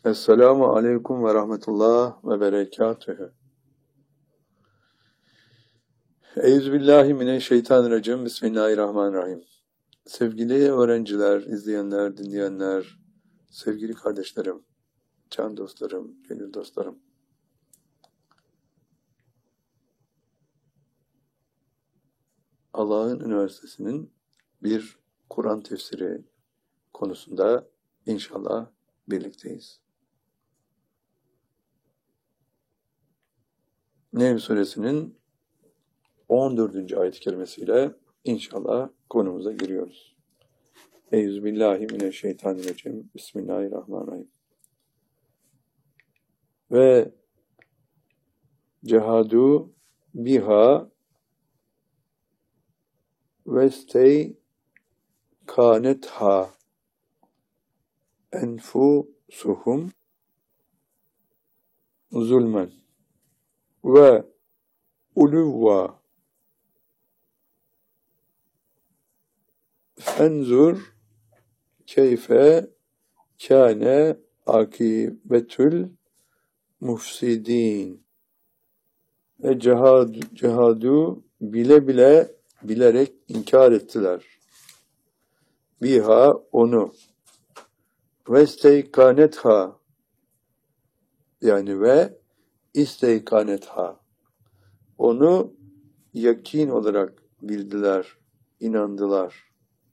Esselamu aleyküm ve rahmetullah ve berekatühü. Euzubillahimineşşeytanirracim. Bismillahirrahmanirrahim. Sevgili öğrenciler, izleyenler, dinleyenler, sevgili kardeşlerim, can dostlarım, gönül dostlarım. Allah'ın Üniversitesi'nin bir Kur'an tefsiri konusunda inşallah birlikteyiz. Nevm Suresinin 14. ayet-i kerimesiyle inşallah konumuza giriyoruz. Euzubillahimineşşeytanirracim. Bismillahirrahmanirrahim. Ve cehadu biha ve steykanetha enfusuhum zulmen ve uluvva fenzur keyfe kâne akibetül mufsidin. Ve cehadu bilerek inkar ettiler. Biha onu. Ve isteykanetha yani ve isteykanetha onu yakin olarak bildiler, inandılar.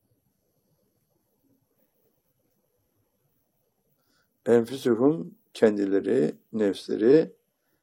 Enfüsühum kendileri, nefsleri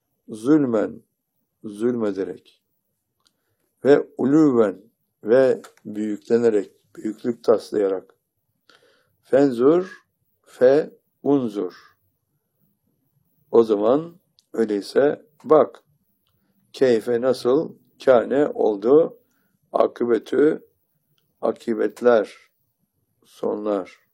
zulmederek ve uluven ve büyüklenerek, büyüklük taslayarak fenzur fe unzur. O zaman öyleyse bak keyfe nasıl kâne oldu akıbetler sonlar.